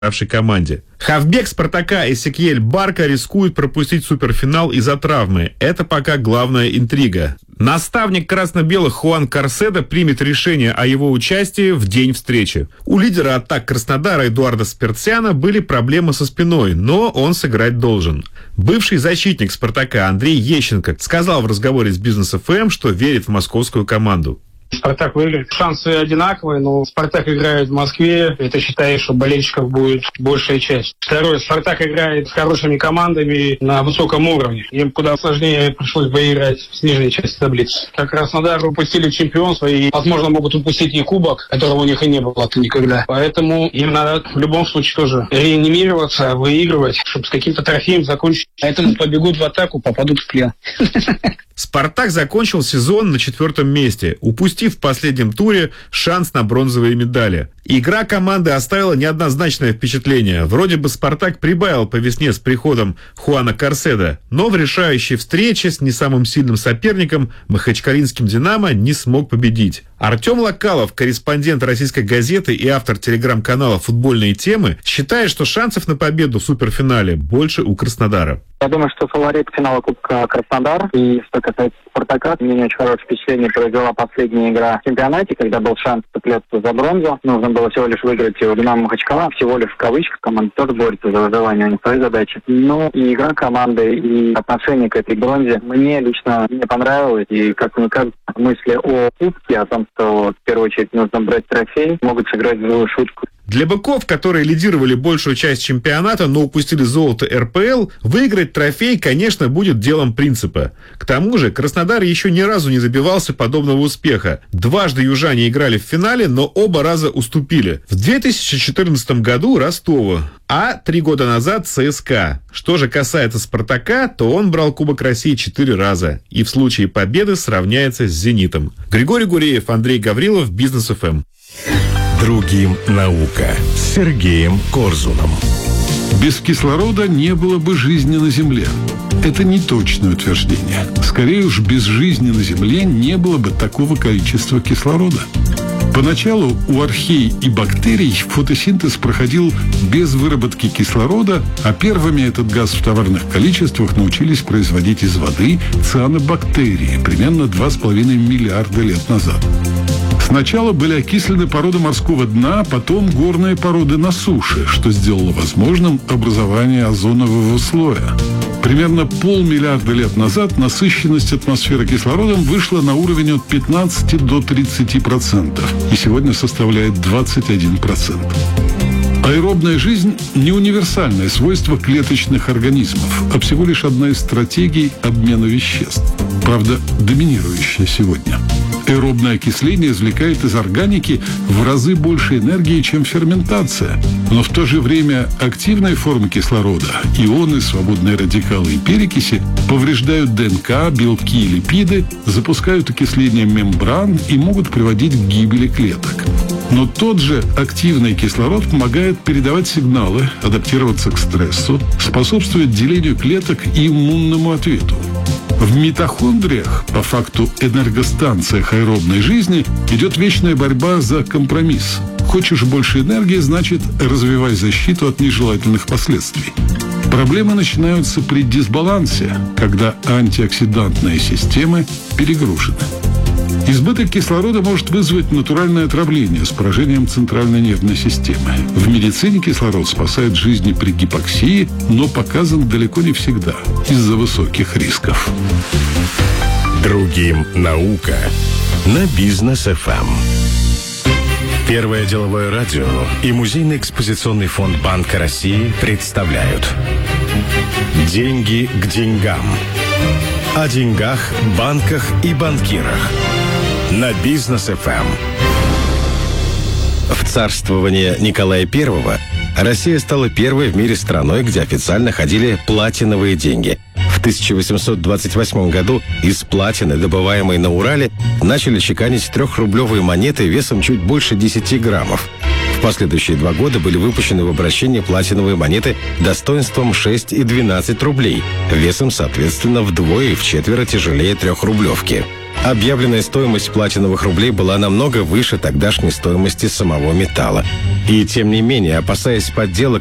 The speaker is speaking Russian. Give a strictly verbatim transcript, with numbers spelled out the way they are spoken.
проигравшей команде. Хавбек «Спартака» Эсекьель Барка рискует пропустить суперфинал из-за травмы. Это пока главная интрига. Наставник красно-белых Хуан Карседо примет решение о его участии в день встречи. У лидера атак Краснодара Эдуарда Спиртсяна были проблемы со спиной, но он сыграть должен. Бывший защитник «Спартака» Андрей Ещенко сказал в разговоре с Бизнес эф эм, что верит в московскую команду. «Спартак» выиграет. Шансы одинаковые, но «Спартак» играет в Москве. Это считает, что болельщиков будет большая часть. Второе. «Спартак» играет с хорошими командами на высоком уровне. Им куда сложнее пришлось бы играть в нижней части таблицы. Как Краснодар упустили чемпионство и, возможно, могут упустить и кубок, которого у них и не было никогда. Поэтому им надо в любом случае тоже реанимироваться, выигрывать, чтобы с каким-то трофеем закончить. Поэтому побегут в атаку, попадут в плен. «Спартак» закончил сезон на четвертом месте, упустив в последнем туре шанс на бронзовые медали. Игра команды оставила неоднозначное впечатление. Вроде бы «Спартак» прибавил по весне с приходом Хуана Карседо, но в решающей встрече с не самым сильным соперником, махачкалинским «Динамо», не смог победить. Артем Локалов, корреспондент «Российской газеты» и автор телеграм-канала «Футбольные темы», считает, что шансов на победу в суперфинале больше у Краснодара. Я думаю, что фаворит финала Кубка Краснодар. И что касается «Спартака», мне не очень хорошее впечатление произвела последняя игра в чемпионате, когда был шанс цепляться за бронзу. Нужно было всего лишь выиграть у «Динамо» Махачкала. Всего лишь в кавычках. Команда тоже борется за выживание, у них свои задачи. Но и игра команды, и отношение к этой бронзе мне лично не понравилось. И, как мне кажется, мысли о Кубке, о том, что в первую очередь нужно брать трофей, могут сыграть злую шутку. Для быков, которые лидировали большую часть чемпионата, но упустили золото эр пэ эл, выиграть трофей, конечно, будет делом принципа. К тому же Краснодар еще ни разу не добивался подобного успеха. Дважды южане играли в финале, но оба раза уступили. В две тысячи четырнадцатом году Ростову, а три года назад цэ эс ка. Что же касается «Спартака», то он брал Кубок России четыре раза и в случае победы сравняется с «Зенитом». Григорий Гуреев, Андрей Гаврилов, Бизнес эф эм. Другим наука с Сергеем Корзуном. Без кислорода не было бы жизни на Земле. Это не точное утверждение. Скорее уж, без жизни на Земле не было бы такого количества кислорода. Поначалу у архей и бактерий фотосинтез проходил без выработки кислорода, а первыми этот газ в товарных количествах научились производить из воды цианобактерии примерно два с половиной миллиарда лет назад. Сначала были окислены породы морского дна, потом горные породы на суше, что сделало возможным образование озонового слоя. Примерно полмиллиарда лет назад насыщенность атмосферы кислородом вышла на уровень от пятнадцати до тридцати процентов и сегодня составляет двадцать один процент. Аэробная жизнь – не универсальное свойство клеточных организмов, а всего лишь одна из стратегий обмена веществ. Правда, доминирующая сегодня. Аэробное окисление извлекает из органики в разы больше энергии, чем ферментация. Но в то же время активные формы кислорода, ионы, свободные радикалы и перекиси, повреждают дэ эн ка, белки и липиды, запускают окисление мембран и могут приводить к гибели клеток. Но тот же активный кислород помогает передавать сигналы, адаптироваться к стрессу, способствует делению клеток и иммунному ответу. В митохондриях, по факту энергостанциях аэробной жизни, идет вечная борьба за компромисс. Хочешь больше энергии, значит, развивай защиту от нежелательных последствий. Проблемы начинаются при дисбалансе, когда антиоксидантные системы перегружены. Избыток кислорода может вызвать натуральное отравление с поражением центральной нервной системы. В медицине кислород спасает жизни при гипоксии, но показан далеко не всегда из-за высоких рисков. Другим наука на Бизнес эф эм. Первое деловое радио и музейный экспозиционный фонд Банка России представляют «Деньги к деньгам». О деньгах, банках и банкирах. На Бизнес эф эм. В царствование Николая Первого Россия стала первой в мире страной, где официально ходили платиновые деньги. В тысяча восемьсот двадцать восьмом году из платины, добываемой на Урале, начали чеканить трехрублевые монеты весом чуть больше десяти граммов. В последующие два года были выпущены в обращение платиновые монеты достоинством шесть и двенадцать рублей, весом, соответственно, вдвое и вчетверо тяжелее трехрублевки. Объявленная стоимость платиновых рублей была намного выше тогдашней стоимости самого металла. И тем не менее, опасаясь подделок,